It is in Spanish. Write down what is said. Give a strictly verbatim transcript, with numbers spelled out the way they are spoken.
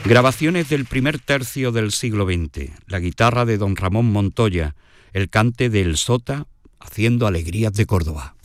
Grabaciones del primer tercio del siglo veinte, la guitarra de don Ramón Montoya, el cante de El Sota, haciendo Alegrías de Córdoba.